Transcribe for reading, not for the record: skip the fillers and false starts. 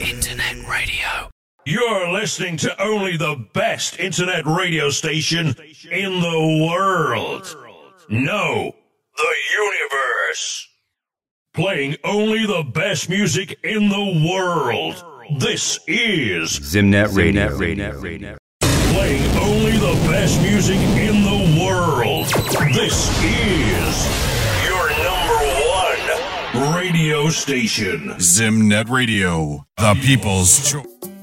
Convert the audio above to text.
Internet radio. You're listening to only the best internet radio station in the world. No, the universe. Playing only the best music in the world. This is Zimnet Radio. Playing only the best music in the world. This is your #1 radio station. Zimnet Radio, the people's choice.